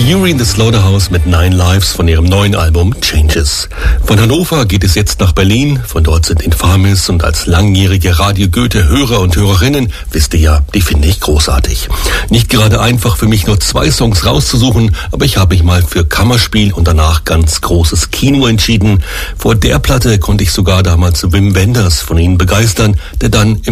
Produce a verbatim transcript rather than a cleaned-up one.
Fury in the Slaughterhouse mit Nine Lives von ihrem neuen Album Changes. Von Hannover geht es jetzt nach Berlin. Von dort sind Infamis und als langjährige Radio Goethe-Hörer und Hörerinnen, wisst ihr ja, die finde ich großartig. Nicht gerade einfach für mich nur zwei Songs rauszusuchen, aber ich habe mich mal für Kammerspiel und danach ganz großes Kino entschieden. Vor der Platte konnte ich sogar damals Wim Wenders von ihnen begeistern, der dann im